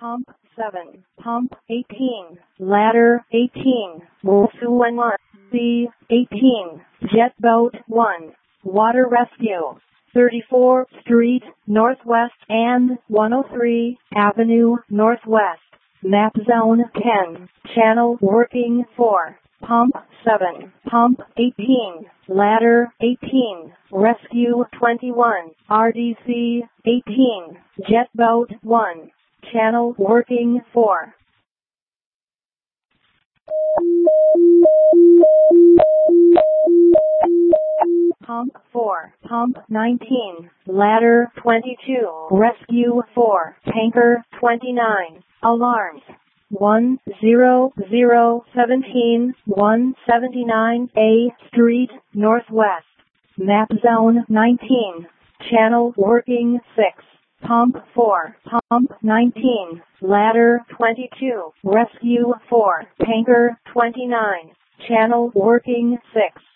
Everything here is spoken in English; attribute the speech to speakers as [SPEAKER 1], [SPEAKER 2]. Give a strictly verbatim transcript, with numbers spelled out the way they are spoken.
[SPEAKER 1] Pump seven, Pump eighteen, Ladder eighteen, Wolfsuan C eighteen, Jet Boat one, Water Rescue, thirty-fourth Street Northwest and one oh three Avenue Northwest, Map Zone ten, Channel Working four, Pump seven, Pump eighteen, Ladder eighteen, Rescue twenty-one, R D C eighteen, Jet Boat one, Channel Working four. Pump four, Pump nineteen, Ladder twenty-two, Rescue four, Tanker twenty-nine, Alarms one zero zero seventeen one seventy-nine A Street Northwest, Map Zone nineteen, Channel Working six, Pump four, Pump nineteen, Ladder twenty-two, Rescue four, Tanker twenty-nine, Channel Working six.